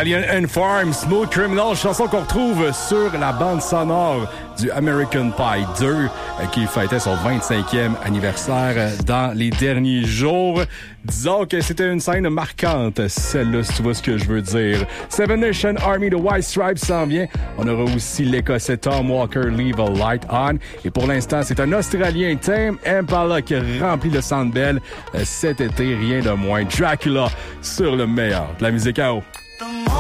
Valiant and Farm, Smooth Criminal, chanson qu'on retrouve sur la bande sonore du American Pie 2 qui fêtait son 25e anniversaire dans les derniers jours. Disons que c'était une scène marquante, celle-là, si tu vois ce que je veux dire. Seven Nation Army de White Stripes s'en vient. On aura aussi l'Écossais Tom Walker, Leave a Light On. Et pour l'instant, c'est un Australien, Tame Impala, qui remplit le Centre Bell cet été, rien de moins. Dracula sur le meilleur de la musique à eau.